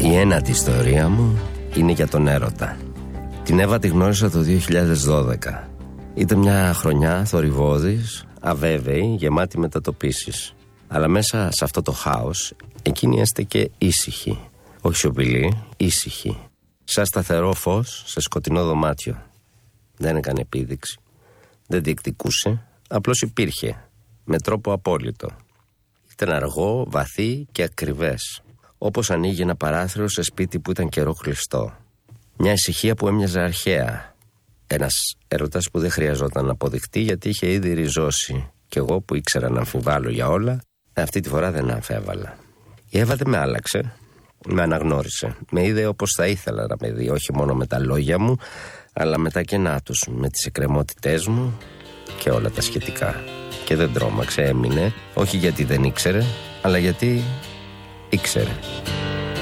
Η ένατη ιστορία μου είναι για τον έρωτα. Την Εύα τη γνώρισα το 2012. Ήταν μια χρονιά θορυβώδης, αβέβαιη, γεμάτη μετατοπίσεις. Αλλά μέσα σε αυτό το χάος εκείνη έστεκε ήσυχη. Όχι σιωπηλή, ήσυχη. Σαν σταθερό φως σε σκοτεινό δωμάτιο. Δεν έκανε επίδειξη. Δεν διεκδικούσε. Απλώς υπήρχε. Με τρόπο απόλυτο. Ήταν αργό, βαθύ και ακριβές. Όπως ανοίγει ένα παράθυρο σε σπίτι που ήταν καιρό κλειστό. Μια ησυχία που έμοιαζε αρχαία. Ένας έρωτας που δεν χρειαζόταν να αποδειχτεί γιατί είχε ήδη ριζώσει. Κι εγώ που ήξερα να αμφιβάλλω για όλα, αυτή τη φορά δεν αμφέβαλα. Η Εύα δεν με άλλαξε. Με αναγνώρισε. Με είδε όπως θα ήθελα να με δει. Όχι μόνο με τα λόγια μου, αλλά με τα κενά τους. Με τις εκκρεμότητές μου και όλα τα σχετικά. Και δεν τρόμαξε, έμεινε. Όχι γιατί δεν ήξερε, αλλά γιατί ήξερε.